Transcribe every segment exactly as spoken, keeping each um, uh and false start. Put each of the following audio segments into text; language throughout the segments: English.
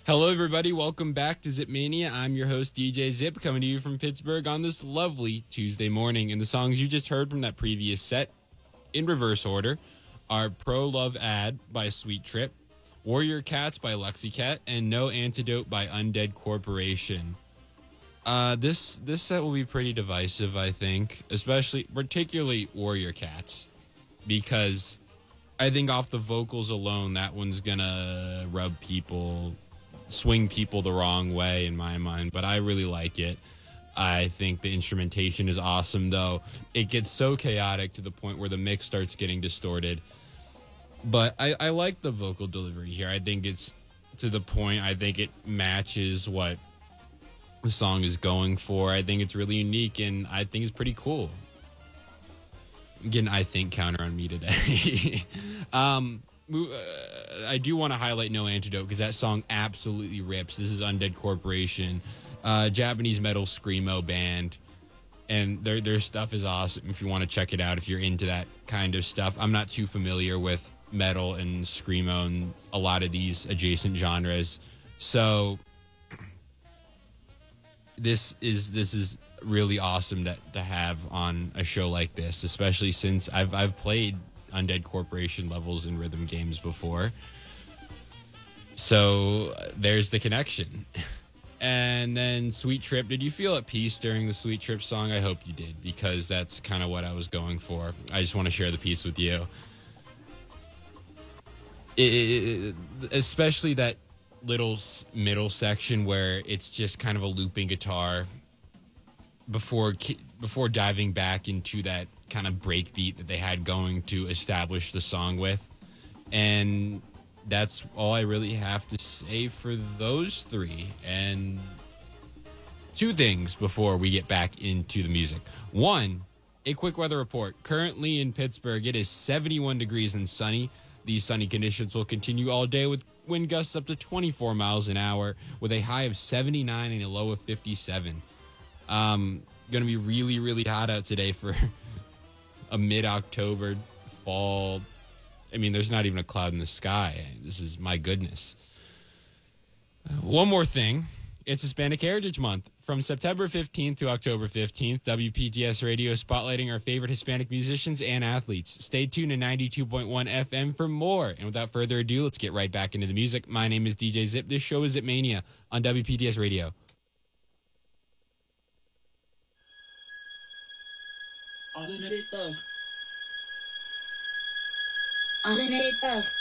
Hello, everybody. Welcome back to Zip Mania. I'm your host, D J Zip, coming to you from Pittsburgh on this lovely Tuesday morning. And the songs you just heard from that previous set, in reverse order, are Pro Love Ad by Sweet Trip, Warrior Cats by Lexicat, and No Antidote by Undead Corporation. Uh, this this set will be pretty divisive, I think, especially, particularly Warrior Cats, because I think off the vocals alone, that one's gonna rub people, swing people the wrong way in my mind, but I really like it. I think the instrumentation is awesome, though. It gets so chaotic to the point where the mix starts getting distorted. But I, I like the vocal delivery here. I think it's to the point. I think it matches what the song is going for. I think it's really unique, and I think it's pretty cool. Again, I think counter on me today. um, I do want to highlight No Antidote because that song absolutely rips. This is Undead Corporation, uh, Japanese metal screamo band, and their their stuff is awesome. If you want to check it out, if you're into that kind of stuff, I'm not too familiar with metal and screamo and a lot of these adjacent genres, so this is this is really awesome to to have on a show like this, especially since I've I've played Undead Corporation levels in rhythm games before. So there's the connection. And then Sweet Trip. Did you feel at peace during the Sweet Trip song? I hope you did, because that's kind of what I was going for. I just want to share the piece with you. It, it, especially that little middle section where it's just kind of a looping guitar before before diving back into that kind of break beat that they had going to establish the song with. And that's all I really have to say for those three. And two things before we get back into the music. One, a quick weather report. Currently in Pittsburgh, it is seventy-one degrees and sunny. These sunny conditions will continue all day with wind gusts up to twenty-four miles an hour with a high of seventy-nine and a low of fifty-seven. Um, going to be really, really hot out today for a mid-October fall. I mean, there's not even a cloud in the sky. This is, my goodness. One more thing. It's Hispanic Heritage Month. From September fifteenth to October fifteenth, W P T S Radio is spotlighting our favorite Hispanic musicians and athletes. Stay tuned to ninety-two point one F M for more. And without further ado, let's get right back into the music. My name is D J Zip. This show is Zip Mania on W P T S Radio. Unlimited buzz. Unlimited buzz.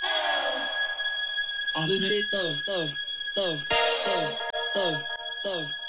Unlimited buzz, buzz, buzz, buzz, buzz, buzz.